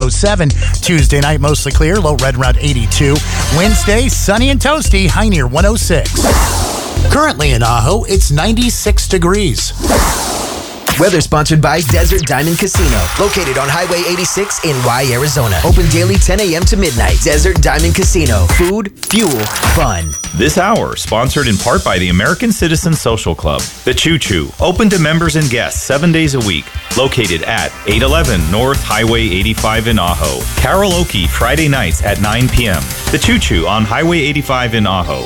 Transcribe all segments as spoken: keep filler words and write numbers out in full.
oh seven. Tuesday night, mostly clear, low red around eighty-two. Wednesday, sunny and toasty, high near one oh six. Currently in Ajo, it's ninety-six degrees. Weather sponsored by Desert Diamond Casino, located on Highway eighty-six in Y, Arizona. Open daily ten a.m. to midnight. Desert Diamond Casino. Food, fuel, fun. This hour, sponsored in part by the American Citizen Social Club. The Choo Choo, open to members and guests seven days a week. Located at eight eleven North Highway eighty-five in Ajo. Karaoke Friday nights at nine p.m. The Choo Choo on Highway eighty-five in Ajo.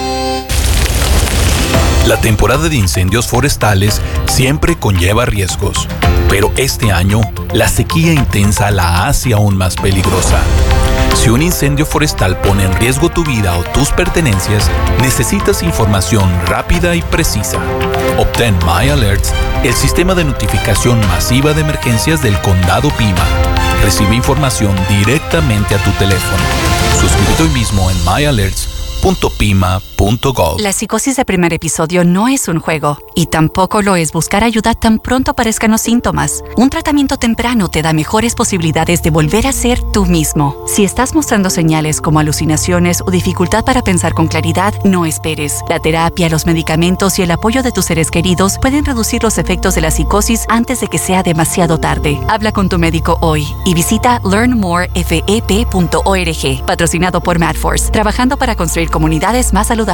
La temporada de incendios forestales siempre conlleva riesgos, pero este año la sequía intensa la hace aún más peligrosa. Si un incendio forestal pone en riesgo tu vida o tus pertenencias, necesitas información rápida y precisa. Obtén My Alerts, el sistema de notificación masiva de emergencias del Condado Pima. Recibe información directamente a tu teléfono. Suscríbete hoy mismo en my alerts punto pima punto gov. La psicosis de primer episodio no es un juego, y tampoco lo es buscar ayuda tan pronto aparezcan los síntomas. Un tratamiento temprano te da mejores posibilidades de volver a ser tú mismo. Si estás mostrando señales como alucinaciones o dificultad para pensar con claridad, no esperes. La terapia, los medicamentos y el apoyo de tus seres queridos pueden reducir los efectos de la psicosis antes de que sea demasiado tarde. Habla con tu médico hoy y visita learn more f e p punto org. Patrocinado por MadForce, trabajando para construir comunidades más saludables.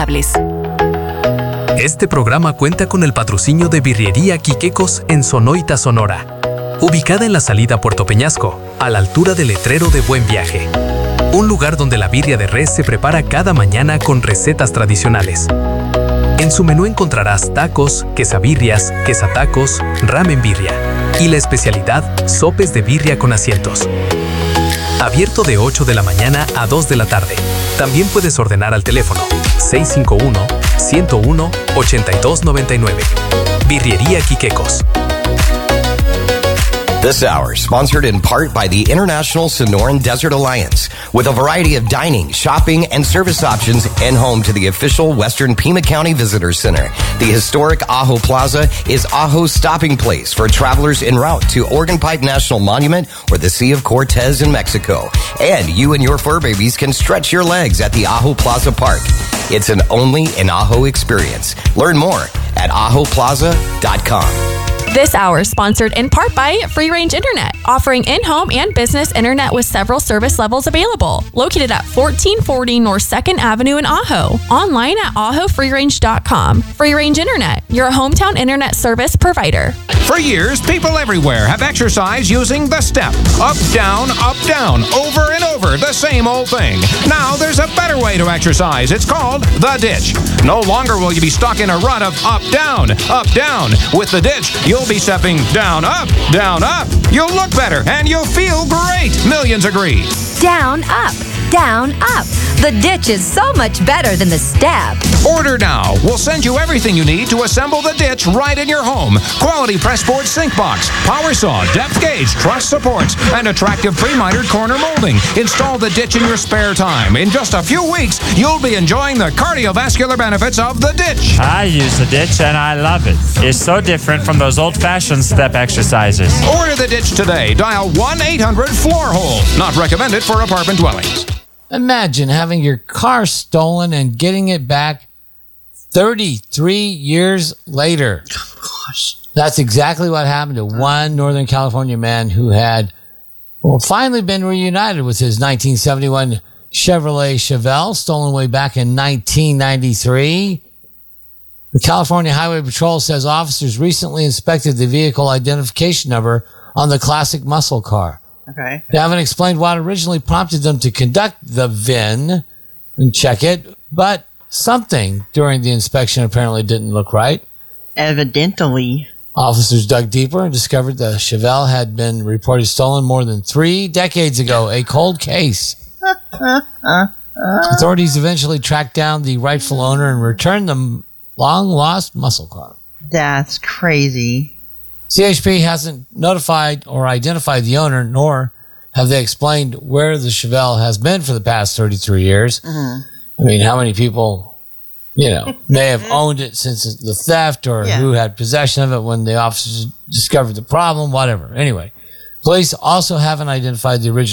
Este programa cuenta con el patrocinio de Birrería Quiquecos en Sonoita, Sonora. Ubicada en la salida a Puerto Peñasco, a la altura del letrero de Buen Viaje. Un lugar donde la birria de res se prepara cada mañana con recetas tradicionales. En su menú encontrarás tacos, quesabirrias, quesatacos, ramen birria y la especialidad, sopes de birria con asientos. Abierto de ocho de la mañana a dos de la tarde. También puedes ordenar al teléfono seis cinco uno, uno cero uno, ocho dos nueve nueve. Birrería Quiquecos. This hour, sponsored in part by the International Sonoran Desert Alliance, with a variety of dining, shopping, and service options, and home to the official Western Pima County Visitor Center. The historic Ajo Plaza is Ajo's stopping place for travelers en route to Organ Pipe National Monument or the Sea of Cortez in Mexico. And you and your fur babies can stretch your legs at the Ajo Plaza Park. It's an only in Ajo experience. Learn more at ajo plaza dot com. This hour is sponsored in part by Free Range Internet, offering in-home and business internet with several service levels available. Located at fourteen forty North second Avenue in Ajo. Online at ajo free range dot com. Free Range Internet, your hometown internet service provider. For years, people everywhere have exercised using the step. Up, down, up, down, over and over, the same old thing. Now there's a better way to exercise. It's called the ditch. No longer will you be stuck in a rut of up, down, up, down. With the ditch, you'll be stepping down, up, down, up. You'll look better and you'll feel great. Millions agree. Down, up, down, up. The ditch is so much better than the step. Order now. We'll send you everything you need to assemble the ditch right in your home. Quality pressboard sink box, power saw, depth gauge, truss supports, and attractive pre-mitered corner molding. Install the ditch in your spare time. In just a few weeks, you'll be enjoying the cardiovascular benefits of the ditch. I use the ditch and I love it. It's so different from those old-fashioned step exercises. Order the ditch today. Dial one eight hundred floor hole. Not recommended for apartment dwellings. Imagine having your car stolen and getting it back thirty-three years later. Oh, gosh. That's exactly what happened to one Northern California man who had well, finally been reunited with his nineteen seventy-one Chevrolet Chevelle, stolen way back in nineteen ninety-three. The California Highway Patrol says officers recently inspected the vehicle identification number on the classic muscle car. Okay. They haven't explained what originally prompted them to conduct the V I N and check it, but something during the inspection apparently didn't look right. Evidently. Officers dug deeper and discovered the Chevelle had been reported stolen more than three decades ago, a cold case. Authorities eventually tracked down the rightful owner and returned the long-lost muscle car. That's crazy. C H P hasn't notified or identified the owner, nor have they explained where the Chevelle has been for the past thirty-three years. Mm-hmm. I mean, how many people, you know, may have owned it since the theft or yeah. who had possession of it when the officers discovered the problem, whatever. Anyway, police also haven't identified the original